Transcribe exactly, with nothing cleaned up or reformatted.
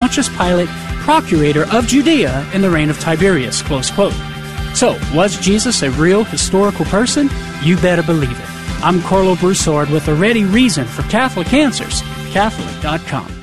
Pontius Pilate, procurator of Judea in the reign of Tiberius, close quote. So, was Jesus a real historical person? You better believe it. I'm Carlo Broussard with a ready reason for Catholic Answers, Catholic dot com.